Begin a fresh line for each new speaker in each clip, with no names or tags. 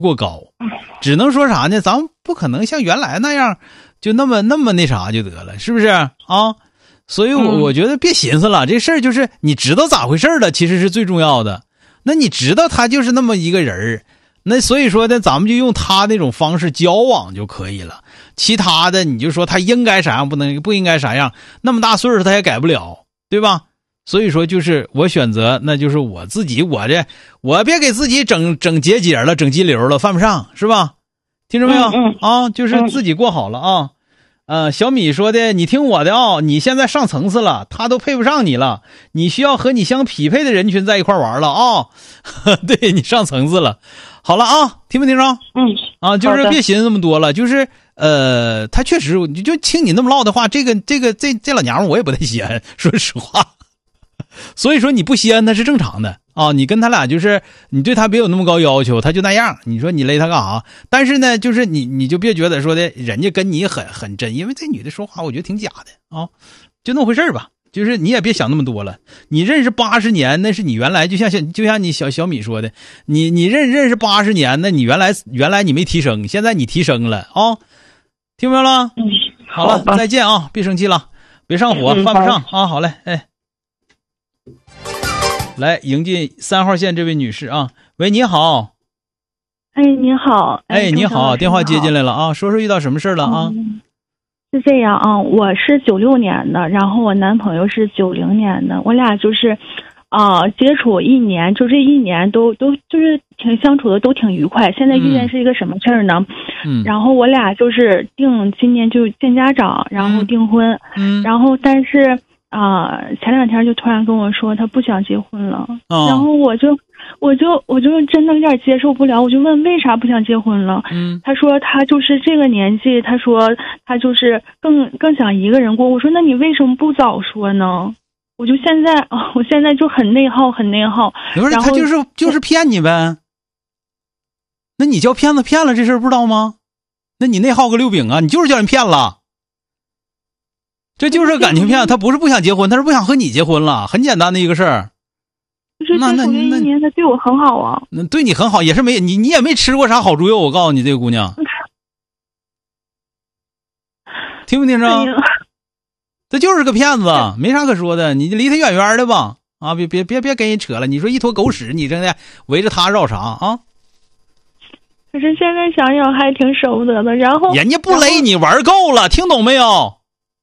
过高，只能说啥呢？咱们不可能像原来那样就那么那啥就得了，是不是啊？所以我觉得别寻思了，这事儿就是你知道咋回事了，其实是最重要的。那你知道他就是那么一个人，那所以说呢，咱们就用他那种方式交往就可以了。其他的你就说他应该啥样，不应该啥样，那么大岁数他也改不了，对吧？所以说就是我选择，那就是我自己，我别给自己整结节了，整激流了，犯不上，是吧？听着没有？就是自己过好了啊。小米说的，你听我的你现在上层次了，他都配不上你了，你需要和你相匹配的人群在一块玩了对，你上层次了。好了听没听着？就是别寻思那么多了，就是他确实就听你那么唠的话，这老娘们我也不太稀罕，说实话。所以说你不稀罕他是正常的你跟他俩就是你对他别有那么高要求，他就那样，你说你勒他干啥？但是呢，就是你就别觉得说的人家跟你很真，因为这女的说话我觉得挺假的就那么回事吧。就是你也别想那么多了，你认识80年，那是你原来就像你小米说的，你认识80年，那你原来你没提升，现在你提升了听明白了？好了，再见别生气了，别上火，犯不上好嘞，来迎进3号线这位女士喂，你好。
你好。
你好，电话接进来了说说遇到什么事了
是这样我是96年的，然后我男朋友是90年的，我俩就是接触1年，就这1年都就是挺相处的都挺愉快。现在遇见是一个什么事儿呢？然后我俩就是今年就见家长，然后订婚，然后但是前2天就突然跟我说他不想结婚了，然后我就真的有点接受不了，我就问为啥不想结婚了？他说他就是这个年纪，他说他就是更想一个人过。我说那你为什么不早说呢？我现在就很内耗。
不是，他就是骗你呗。那你叫骗子骗了这事儿不知道吗？那你内耗个6饼你就是叫人骗了。这就是感情骗，他不是不想结婚，他是不想和你结婚了，很简单的一个事儿。
那1年他对我很好
那对你很好，也是你也没吃过啥好猪肉，我告诉你这个姑娘，听没听着？这就是个骗子，没啥可说的，你离他远远的吧别跟人扯了。你说一坨狗屎，你正在围着他绕啥
可是现在想想还挺舍不得的。然后
人家不勒你玩够了，听懂没有？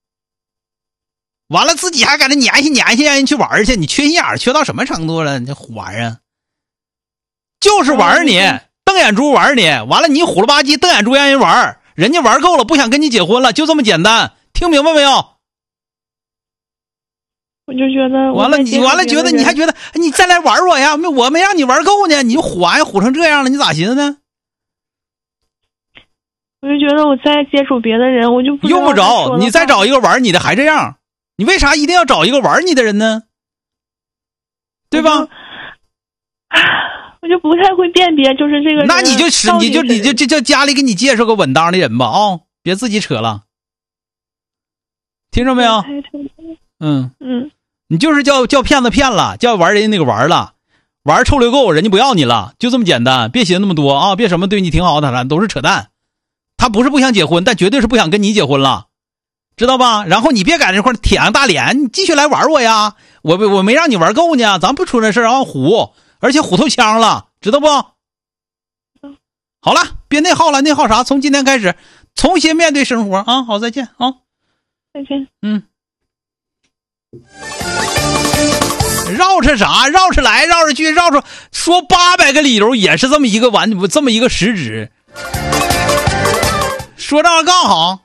完了自己还搁那粘下让人去玩去，你缺心眼缺到什么程度了？你这玩就是玩你，瞪眼珠玩你，完了你虎了吧唧瞪眼珠让人玩，人家玩够了不想跟你结婚了，就这么简单，听明白没有？
我就觉得
完了觉得你还觉得你再来玩我呀？我没让你玩够呢，你就虎成这样了，你咋寻思呢？
我就觉得我再接触别的人，我就不
用不着，你再找一个玩你的还这样。你为啥一定要找一个玩你的人呢？对吧？
我就不太会辨别，就是这个人。
那你就叫家里给你介绍个稳当的人吧别自己扯了，听着没有？你就是叫骗子骗了，叫玩人那个玩了，玩臭溜够，人家不要你了，就这么简单，别寻思那么多别什么对你挺好的，都是扯淡。他不是不想结婚，但绝对是不想跟你结婚了。知道吧？然后你别在那块铁上大脸，你继续来玩我呀！我没让你玩够呢，咱不出那事儿虎，而且虎头枪了，知道不？好了，别内耗了，内耗啥？从今天开始，重新面对生活好，再见
再见。
绕扯啥？绕扯来绕着去，绕着说800个理由，也是这么一个实质。说这样刚好。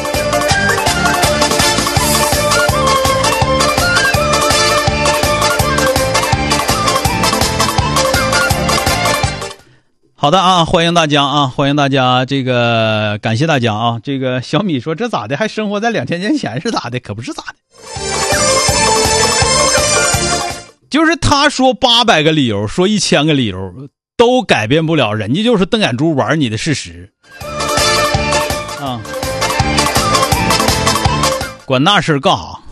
好的欢迎大家这个感谢大家这个小米说这咋的还生活在2000年前是咋的？可不是咋的，就是他说800个理由，说1000个理由都改变不了人家就是瞪眼珠玩你的事实管那事干啥？